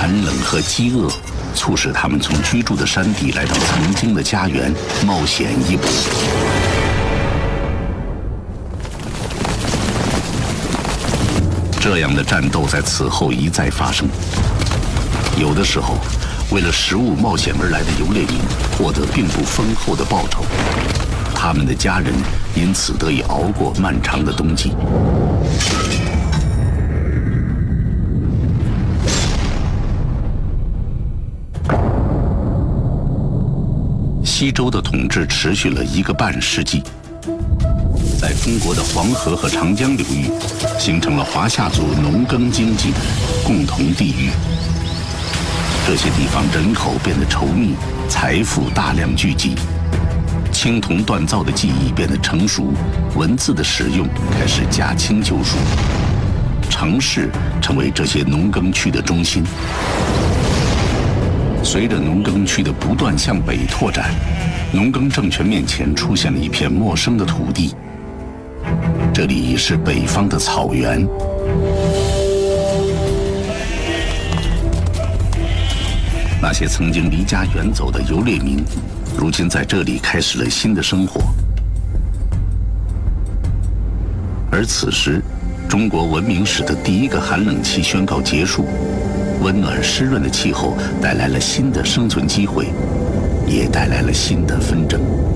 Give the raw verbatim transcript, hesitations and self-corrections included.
寒冷和饥饿，促使他们从居住的山地来到曾经的家园，冒险一搏。这样的战斗在此后一再发生。有的时候，为了食物冒险而来的游猎民获得并不丰厚的报酬，他们的家人因此得以熬过漫长的冬季。西周的统治持续了一个半世纪，在中国的黄河和长江流域，形成了华夏族农耕经济共同地域。这些地方人口变得稠密，财富大量聚集，青铜锻造的技艺变得成熟，文字的使用开始驾轻就熟，城市成为这些农耕区的中心。随着农耕区的不断向北拓展，农耕政权面前出现了一片陌生的土地。这里是北方的草原。那些曾经离家远走的游猎民，如今在这里开始了新的生活。而此时，中国文明史的第一个寒冷期宣告结束。温暖湿润的气候带来了新的生存机会，也带来了新的纷争。